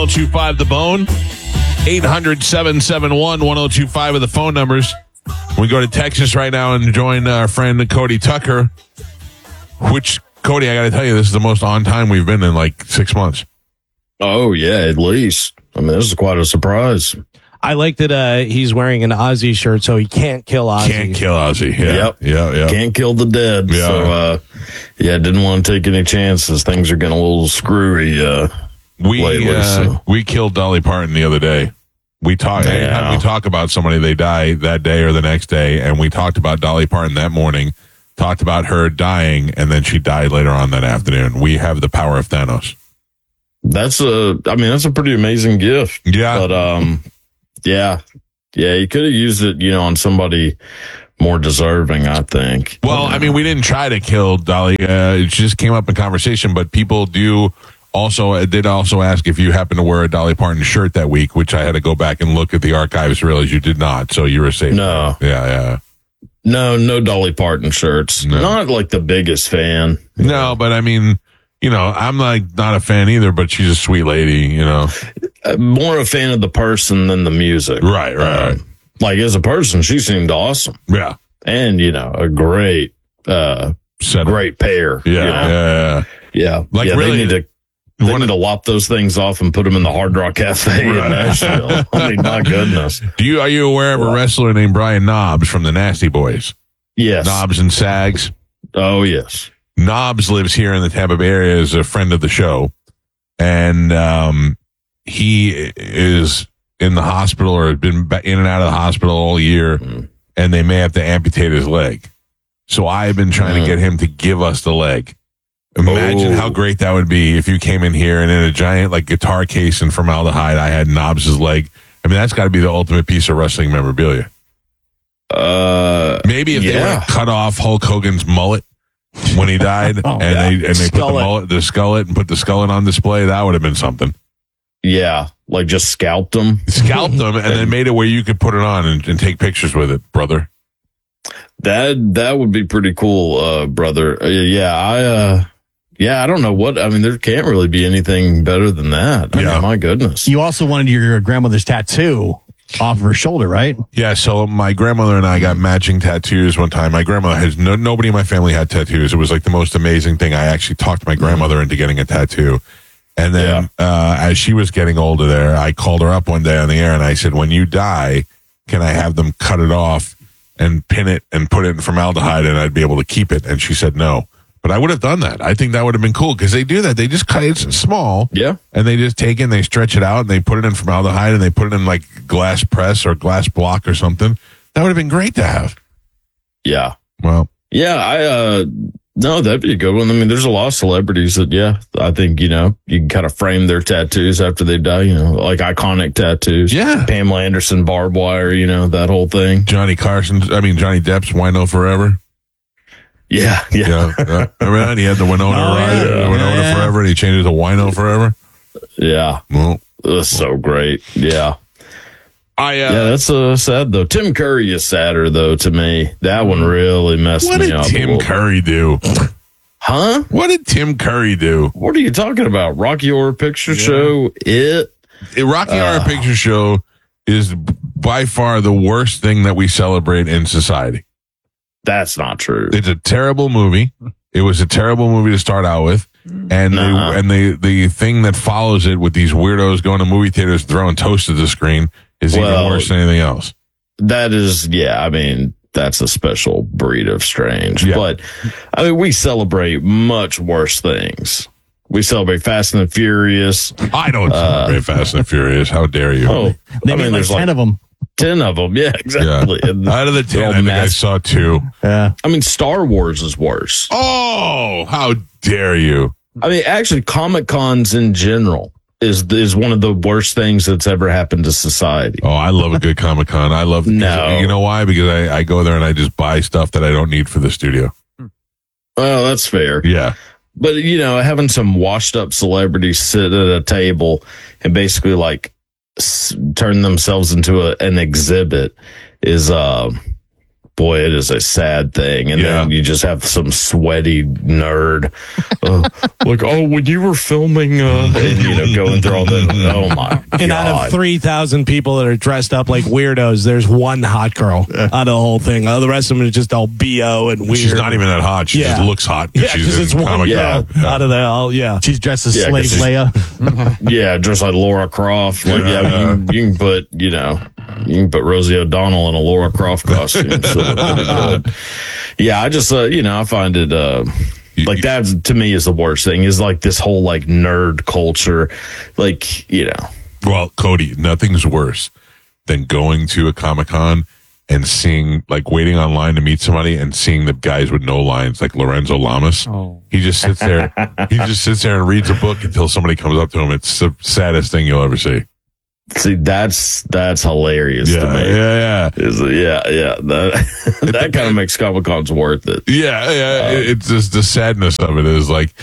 1025 The Bone. 800-771-1025 are the phone numbers. We go to Texas right now and join our friend Cody Tucker. Which, Cody, I got to tell you, this is the most on time we've been in like 6 months. Oh, yeah, at least. I mean, this is quite a surprise. I like that he's wearing an Ozzy shirt, so he can't kill Ozzy. Can't kill Ozzy. Yeah. Yep. Can't kill the dead. Yeah. So, didn't want to take any chances. Things are getting a little screwy lately. We killed Dolly Parton the other day. We talk about somebody, they die that day or the next day, and we talked about Dolly Parton that morning, talked about her dying, and then she died later on that afternoon. We have the power of Thanos. That's a pretty amazing gift. Yeah. But, you could have used it, on somebody more deserving, I think. Well, I mean, we didn't try to kill Dolly. It just came up in conversation, but people did also ask if you happened to wear a Dolly Parton shirt that week, which I had to go back and look at the archives to realize you did not. So you were safe. No. Yeah. No Dolly Parton shirts. No. Not like the biggest fan. No, but I mean, I'm not a fan either, but she's a sweet lady, More a fan of the person than the music. Right. Like as a person, she seemed awesome. Yeah. And, a great, great pair. Yeah. Like really, they need to lop those things off and put them in the Hard Rock Cafe in Nashville. I mean, my goodness. Are you aware of a wrestler named Brian Knobbs from the Nasty Boys? Yes. Knobbs and Sags. Oh, yes. Knobbs lives here in the Tampa Bay area as a friend of the show. And he is in the hospital or has been in and out of the hospital all year, and they may have to amputate his leg. So I've been trying to get him to give us the leg. Imagine how great that would be if you came in here and in a giant guitar case and formaldehyde, I had Knobbs' leg. I mean, that's got to be the ultimate piece of wrestling memorabilia. Maybe if they would have cut off Hulk Hogan's mullet when he died, they put the skullet and put the skullet on display, that would have been something. Yeah, like just scalped them, and then made it where you could put it on and take pictures with it, brother. That would be pretty cool, brother. I don't know what. I mean, there can't really be anything better than that. I mean, my goodness. You also wanted your grandmother's tattoo off of her shoulder, right? Yeah, so my grandmother and I got matching tattoos one time. My grandmother has nobody in my family had tattoos. It was like the most amazing thing. I actually talked my grandmother into getting a tattoo. And then as she was getting older there, I called her up one day on the air and I said, when you die, can I have them cut it off and pin it and put it in formaldehyde and I'd be able to keep it? And she said no. But I would have done that. I think that would have been cool because they do that. They just cut it small. Yeah. And they just take it and they stretch it out and they put it in formaldehyde and they put it in glass press or glass block or something. That would have been great to have. Yeah. Well. Yeah, no, that'd be a good one. I mean, there's a lot of celebrities that, I think, you can kind of frame their tattoos after they die, like iconic tattoos. Yeah. Pamela Anderson, barbed wire, that whole thing. Johnny Depp's Wino Forever. Yeah. Remember that? He had the Winona ride, Winona Forever, and he changed it to Wino Forever. Yeah. Well, that's so great. Yeah. That's sad though. Tim Curry is sadder though to me. That one really messed me up. What did Tim Curry do? Huh? What did Tim Curry do? What are you talking about? Rocky Horror Picture Show? Rocky Horror Picture Show is by far the worst thing that we celebrate in society. That's not true. It's a terrible movie. It was a terrible movie to start out with. And the thing that follows it with these weirdos going to movie theaters throwing toast at the screen is even worse than anything else. That is, that's a special breed of strange. Yeah. But, we celebrate much worse things. We celebrate Fast and the Furious. I don't celebrate Fast and Furious. How dare you? Oh, there's 10 of them. 10 of them. Yeah, exactly. Yeah. Out of the 10, I think I saw 2. Yeah. Star Wars is worse. Oh, how dare you? Actually, Comic-Cons in general is one of the worst things that's ever happened to society. Oh, I love a good Comic-Con. I love No. You know why? Because I go there and I just buy stuff that I don't need for the studio. Well, that's fair. Yeah. But, having some washed up celebrities sit at a table and basically turn themselves into an exhibit is, boy, it is a sad thing. And then you just have some sweaty nerd, like, oh, when you were filming, and going through all that. Oh my God. And out of 3,000 people that are dressed up like weirdos, there's one hot girl out of the whole thing. The rest of them are just all BO and weird. She's not even that hot. She just looks hot. Yeah, she's it's one Comic-Con. out of the all. Yeah, she's dressed as Slave Leia. Yeah, dressed like Laura Croft. Like, you can put, you can put Rosie O'Donnell in a Laura Croft costume. So yeah, I just, I find it, like that to me is the worst thing, is like this whole like nerd culture. Like, Well, Cody, nothing's worse than going to a Comic-Con and seeing, like, waiting online to meet somebody and seeing the guys with no lines, like Lorenzo Lamas. Oh. He just sits there. He just sits there and reads a book until somebody comes up to him. It's the saddest thing you'll ever see. See, that's hilarious to me. Yeah. That kind of makes Comic-Cons worth it. It's just the sadness of it is like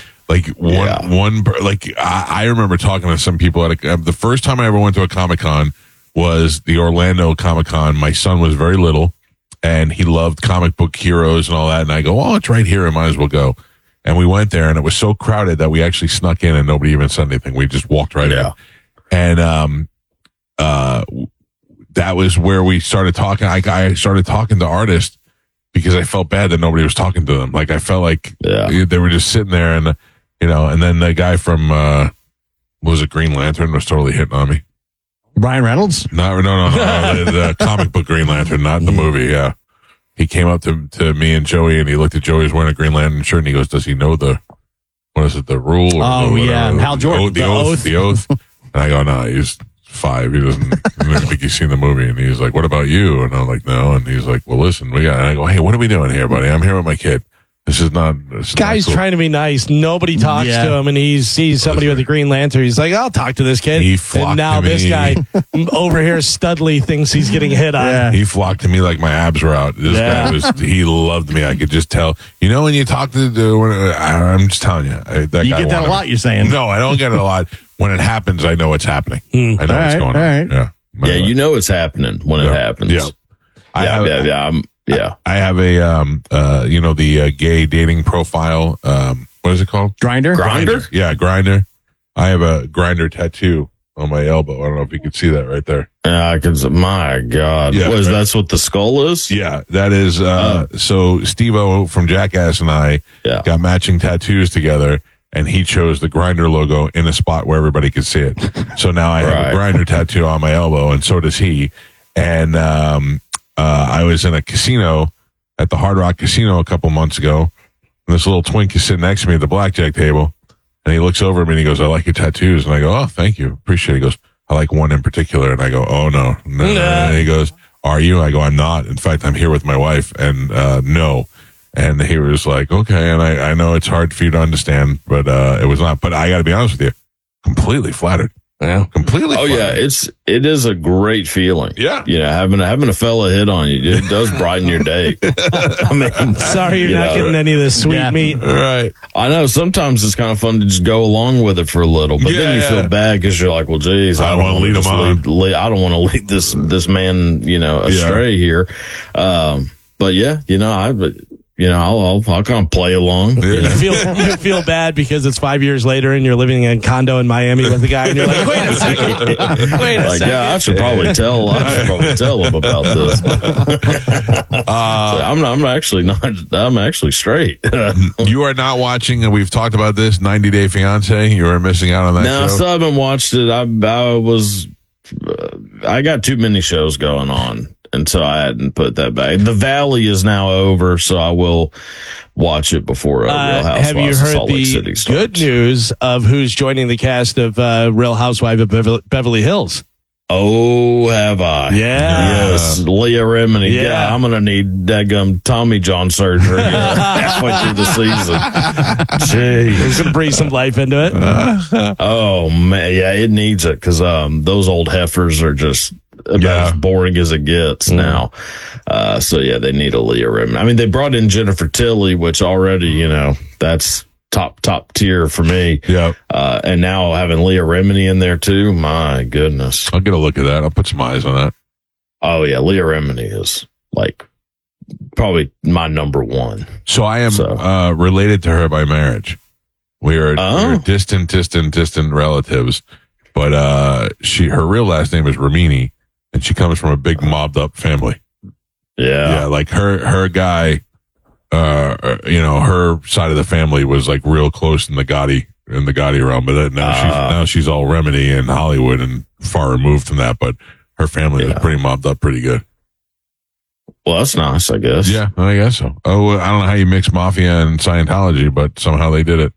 I remember talking to some people at the first time I ever went to a Comic-Con was the Orlando Comic-Con. My son was very little and he loved comic book heroes and all that. And I go, oh, it's right here. I might as well go. And we went there and it was so crowded that we actually snuck in and nobody even said anything. We just walked right in. And, that was where we started talking. I started talking to artists because I felt bad that nobody was talking to them. Like I felt like they were just sitting there and, and then the guy from, was it Green Lantern was totally hitting on me. Ryan Reynolds? No, the comic book Green Lantern, not the movie. Yeah. He came up to me and Joey and he looked at Joey, who's wearing a Green Lantern shirt and he goes, does he know the rule? Or Hal Jordan. The oath. And I go, no, he's 5. He doesn't think he's seen the movie. And he's like, what about you? And I'm like, no. And he's like, well, listen, and I go, hey, what are we doing here, buddy? I'm here with my kid. This is not guy's trying to be nice. Nobody talks to him, and he sees somebody with a Green Lantern. He's like, I'll talk to this kid. And now this guy over here, Studley, thinks he's getting hit on. Yeah. He flocked to me like my abs were out. This guy he loved me. I could just tell. When you talk to I'm just telling you. You get that a lot, you're saying? No, I don't get it a lot. When it happens, I know it's happening. I know what's going on. Right. Yeah, it's happening when it happens. Yeah. I have a the gay dating profile. What is it called? Grindr. Yeah, Grindr. I have a Grindr tattoo on my elbow. I don't know if you can see that right there. I can. My God, that's what the skull is? Yeah, that is. So Steve-O from Jackass and I got matching tattoos together. And he chose the Grindr logo in a spot where everybody could see it. So now I have a Grindr tattoo on my elbow, and so does he. And I was in a casino at the Hard Rock Casino a couple months ago, and this little twink is sitting next to me at the blackjack table, and he looks over at me and he goes, I like your tattoos. And I go, oh, thank you. Appreciate it. He goes, I like one in particular. And I go, oh, no. And he goes, are you? I go, I'm not. In fact, I'm here with my wife, and no. And he was like, okay. And I know it's hard for you to understand, but it was not. But I got to be honest with you, completely flattered. Yeah, completely. Oh flattered. Yeah, it is a great feeling. Yeah, having a fella hit on you, it does brighten your day. I mean, sorry you're not getting any of this sweet meat. Right. I know sometimes it's kind of fun to just go along with it for a little, but then you feel bad because you're like, well, geez, I don't want to lead him on. I don't want to lead this man, astray here. But yeah, I'll kind of play along. You feel bad because it's 5 years later and you're living in a condo in Miami with a guy and you're like, wait a second. Yeah, I should probably tell him about this. I'm actually straight. You are not watching, and we've talked about this, 90 Day Fiance. You are missing out on that show. No, I still haven't watched it. I got too many shows going on. And so I hadn't put that back. The Valley is now over, so I will watch it before Real Housewives have you heard Salt Lake City the starts. good news of who's joining the cast of Real Housewives of Beverly Hills? Oh, have I? Yeah. Yes, Leah Remini. Yeah. I'm going to need daggum Tommy John surgery halfway through the season. Jeez. It's going to breathe some life into it. Oh, man. Yeah, it needs it because those old heifers are just about as boring as it gets now. So, yeah, they need a Leah Remini. I mean, they brought in Jennifer Tilly, which already, that's top tier for me. Yeah. And now having Leah Remini in there too, my goodness. I'll get a look at that. I'll put some eyes on that. Oh yeah, Leah Remini is like probably my number one. So I am related to her by marriage. We are distant relatives, but her real last name is Ramini, and she comes from a big mobbed up family. Yeah, like her guy, her side of the family was like real close in the Gotti realm, but now she's all Remedy in Hollywood and far removed from that. But her family was pretty mobbed up, pretty good. Well, that's nice, I guess. Yeah, I guess so. Oh, I don't know how you mix mafia and Scientology, but somehow they did it.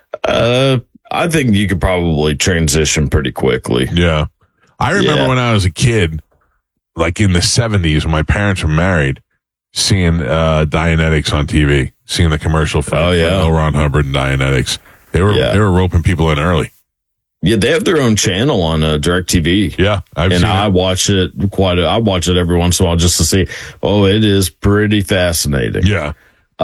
I think you could probably transition pretty quickly. Yeah. I remember when I was a kid, like in the 70s, when my parents were married, seeing Dianetics on TV, seeing the commercial for L. Ron Hubbard and Dianetics. They were roping people in early. Yeah, they have their own channel on DirecTV. Yeah, I watch it I watch it every once in a while just to see. Oh, it is pretty fascinating. Yeah.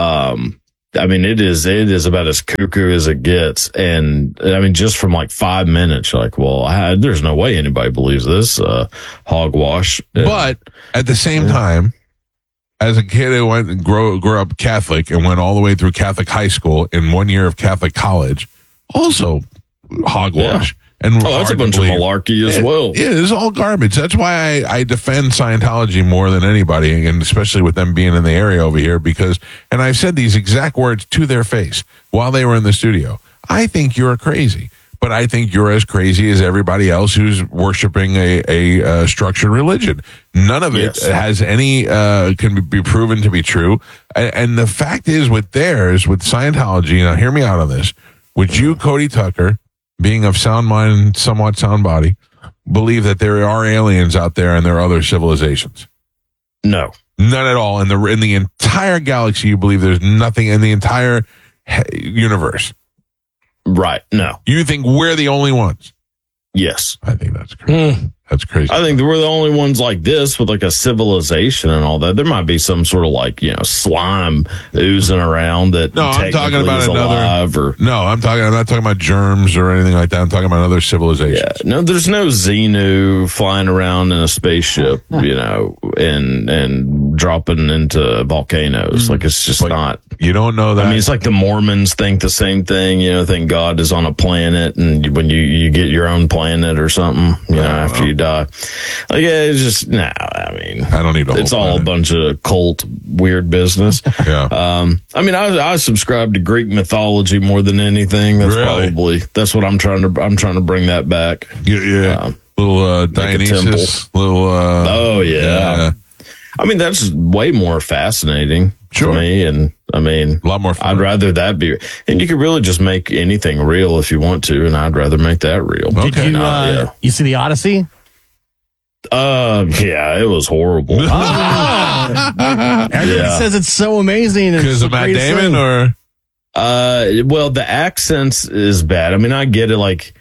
I mean, it is about as cuckoo as it gets. And I mean, just from like 5 minutes, you're like, well, there's no way anybody believes this hogwash. But at the same time, as a kid who went and grew up Catholic and went all the way through Catholic high school in 1 year of Catholic college, also hogwash. Yeah. And that's a bunch of malarkey as well. Yeah, it's all garbage. That's why I defend Scientology more than anybody, and especially with them being in the area over here, and I've said these exact words to their face while they were in the studio. I think you're crazy, but I think you're as crazy as everybody else who's worshiping a structured religion. None of it has any, can be proven to be true. And the fact is with Scientology, now hear me out on this, would you, Cody Tucker, being of sound mind and somewhat sound body, believe that there are aliens out there and there are other civilizations? No. None at all. In the entire galaxy, you believe there's nothing in the entire universe? Right. No. You think we're the only ones? Yes. I think that's crazy. That's crazy. I think we're the only ones like this with like a civilization and all that. There might be some sort of like, slime oozing around that. No, I'm talking about another. I'm not talking about germs or anything like that. I'm talking about other civilizations. Yeah. No, there's no Xenu flying around in a spaceship, and dropping into volcanoes. Like it's just not. You don't know that. I mean, it's like the Mormons think the same thing. Think God is on a planet, and when you get your own planet or something, after you die. Like, it's just, I mean, I don't need a whole it's all a bunch of cult weird business. Yeah. I mean, I subscribe to Greek mythology more than anything. That's what I'm trying to bring that back. Yeah. Little Dionysus. Oh yeah. I mean, that's way more fascinating to me, and I mean, a lot more fun. I'd rather that be, and you could really just make anything real if you want to, and I'd rather make that real. Okay. Did you see the Odyssey? Yeah, it was horrible. Everybody says it's so amazing. Because of Matt Damon, or? Well, the accents is bad. I mean, I get it. Like,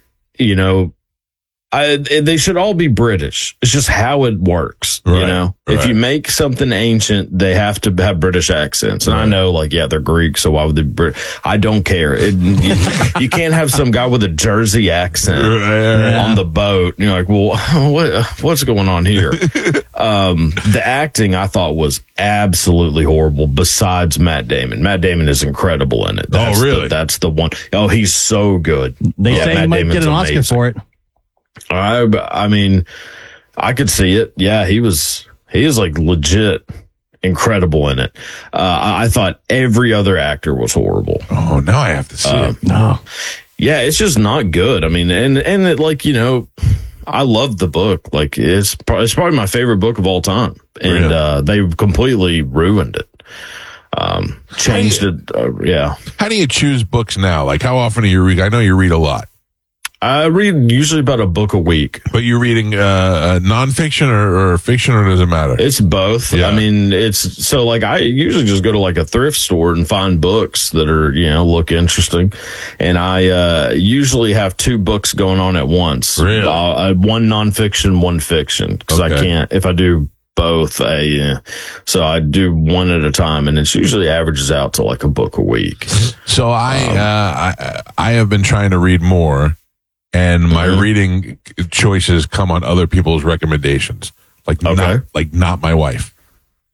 they should all be British. It's just how it works. Right, if you make something ancient, they have to have British accents. And I know, they're Greek, so why would they? I don't care. You can't have some guy with a Jersey accent on the boat. And you're like, well, what's going on here? The acting I thought was absolutely horrible. Besides Matt Damon, Matt Damon is incredible in it. Really? That's the one. Oh, he's so good. They say he might get an Oscar for it. I mean, I could see it. Yeah, he is like legit incredible in it. I thought every other actor was horrible. Oh, now I have to see it. No. Yeah, it's just not good. I mean, and it, I love the book. Like it's probably my favorite book of all time. And they completely ruined it. Changed it. Yeah. How do you choose books now? Like how often do you read? I know you read a lot. I read usually about a book a week. But you're reading nonfiction or fiction, or does it matter? It's both. Yeah. I mean, I usually just go to a thrift store and find books that are, look interesting. And I usually have two books going on at once. Really? One nonfiction, one fiction. Because I can't, if I do both, so I do one at a time, and it usually averages out to a book a week. So I have been trying to read more. And my reading choices come on other people's recommendations, not my wife.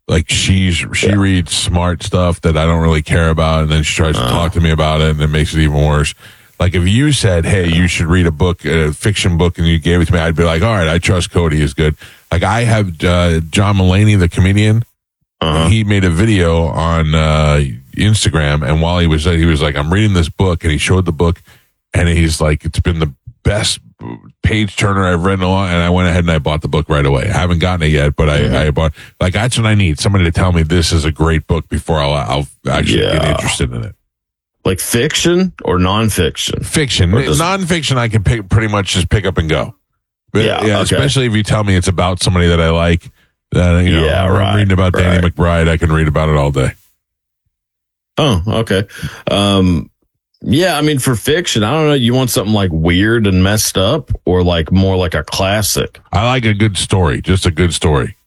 like she reads smart stuff that I don't really care about, and then she tries to talk to me about it, and it makes it even worse. Like if you said, "Hey, you should read a fiction book," and you gave it to me, I'd be like, "All right, I trust Cody is good." Like I have John Mulaney, the comedian. He made a video on Instagram, and while he was like, "I'm reading this book," and he showed the book, and he's like, "It's been the best page turner I've read in a while," and I went ahead and I bought the book right away. I haven't gotten it yet, but I bought. Like that's what I need, somebody to tell me this is a great book before I'll actually get interested in it. Like fiction or nonfiction? Fiction. Nonfiction I can pretty much just pick up and go. But, especially if you tell me it's about somebody that I like. I'm reading about Danny McBride. I can read about it all day. Oh, okay. Yeah, I mean, for fiction, I don't know. You want something like weird and messed up, or like more like a classic? I like a good story, just a good story.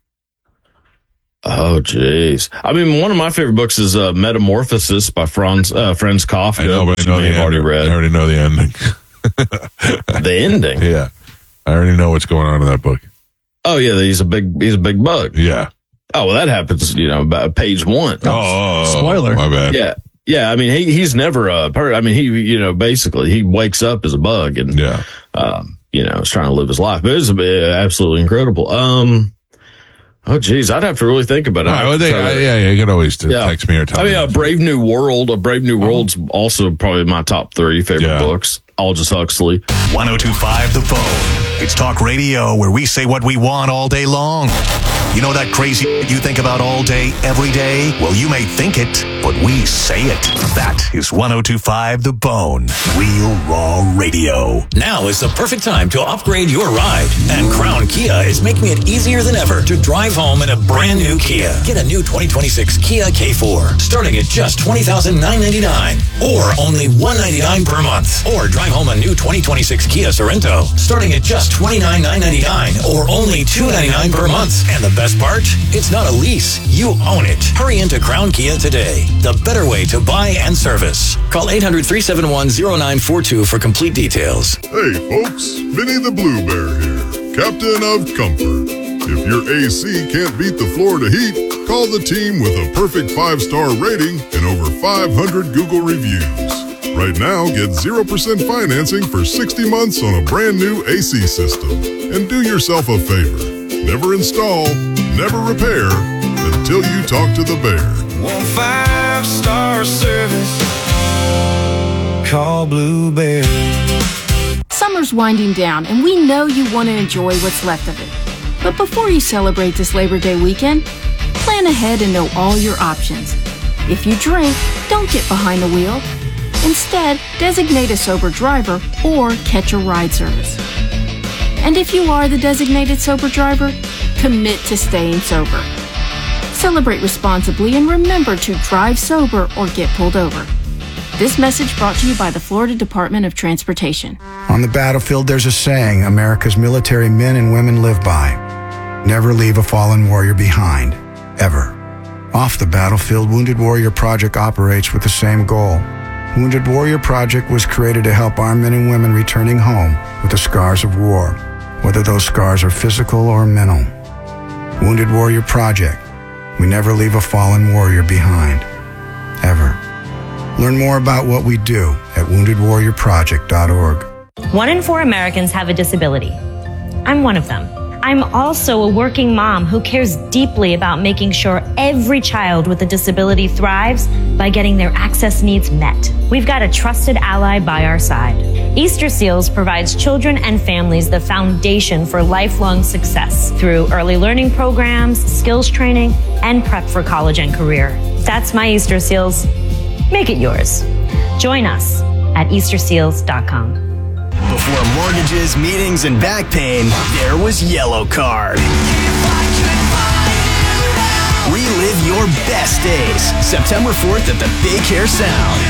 Oh, jeez. I mean, one of my favorite books is Metamorphosis by Franz Kafka. I know, but I know the ending. I already know the ending. The ending? Yeah. I already know what's going on in that book. Oh, yeah, he's a big bug. Yeah. Oh, well, that happens, about page 1. Oh, spoiler. My bad. Yeah. Yeah, I mean, he's never he basically he wakes up as a bug and, is trying to live his life. But it's absolutely incredible. Oh, geez, I'd have to really think about it. You can always text me or tell me. A Brave New World. A Brave New World's also probably my top 3 favorite books. Aldous Huxley. 102.5 The Phone. It's talk radio where we say what we want all day long. You know that crazy you think about all day, every day? Well, you may think it, but we say it. That is 102.5 The Bone. Real raw radio. Now is the perfect time to upgrade your ride. And Crown Kia is making it easier than ever to drive home in a brand new Kia. Get a new 2026 Kia K4 starting at just $20,999 or only $199 per month. Or drive home a new 2026 Kia Sorento starting at just $29,999 or only $299 per month. And the best part? It's not a lease. You own it. Hurry into Crown Kia today. The better way to buy and service. Call 800-371-0942 for complete details. Hey folks, Vinny the Blue Bear here, Captain of Comfort. If your AC can't beat the Florida heat, call the team with a perfect 5-star rating and over 500 Google reviews. Right now, get 0% financing for 60 months on a brand new AC system. And do yourself a favor. Never install, never repair until you talk to the bear. 5-star service. Call Blue Bear. Summer's winding down, and we know you want to enjoy what's left of it. But before you celebrate this Labor Day weekend, plan ahead and know all your options. If you drink, don't get behind the wheel. Instead, designate a sober driver or catch a ride service. And if you are the designated sober driver, commit to staying sober. Celebrate responsibly and remember to drive sober or get pulled over. This message brought to you by the Florida Department of Transportation. On the battlefield, there's a saying America's military men and women live by. Never leave a fallen warrior behind, ever. Off the battlefield, Wounded Warrior Project operates with the same goal. Wounded Warrior Project was created to help our men and women returning home with the scars of war, whether those scars are physical or mental. Wounded Warrior Project. We never leave a fallen warrior behind, ever. Learn more about what we do at woundedwarriorproject.org. 1 in 4 Americans have a disability. I'm one of them. I'm also a working mom who cares deeply about making sure every child with a disability thrives by getting their access needs met. We've got a trusted ally by our side. Easter Seals provides children and families the foundation for lifelong success through early learning programs, skills training, and prep for college and career. That's my Easter Seals. Make it yours. Join us at easterseals.com. Before mortgages, meetings, and back pain, there was Yellow Card. Relive your best days. September 4th at the Big Hair Sound.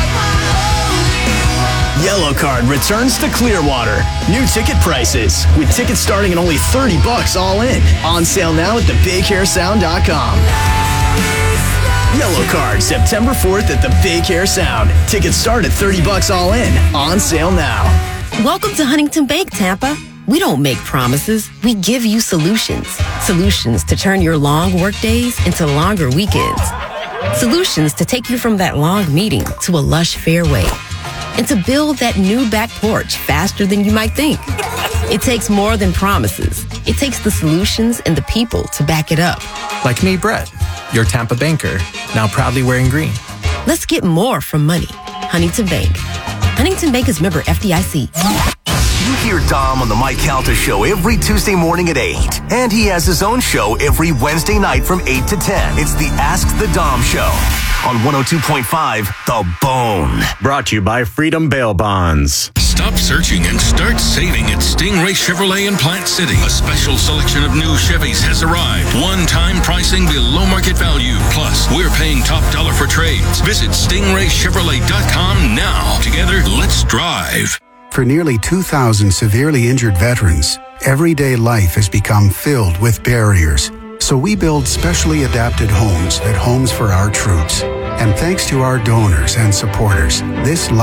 Yellow Card returns to Clearwater. New ticket prices, with tickets starting at only $30 all in. On sale now at thebighairsound.com. Yellow Card, September 4th at the Big Hair Sound. Tickets start at $30 all in. On sale now. Welcome to Huntington Bank, Tampa. We don't make promises, we give you solutions. Solutions to turn your long work days into longer weekends. Solutions to take you from that long meeting to a lush fairway. And to build that new back porch faster than you might think. It takes more than promises. It takes the solutions and the people to back it up. Like me, Brett, your Tampa banker, now proudly wearing green. Let's get more from money. Huntington Bank. Huntington Bank is member FDIC. You hear Dom on the Mike Calta Show every Tuesday morning at 8. And he has his own show every Wednesday night from 8 to 10. It's the Ask the Dom Show on 102.5 The Bone. Brought to you by Freedom Bail Bonds. Stop searching and start saving at Stingray Chevrolet in Plant City. A special selection of new Chevys has arrived. One-time pricing below market value. Plus, we're paying top dollar for trades. Visit StingrayChevrolet.com now. Together, let's drive. For nearly 2,000 severely injured veterans, everyday life has become filled with barriers. So we build specially adapted homes at Homes for Our Troops. And thanks to our donors and supporters, this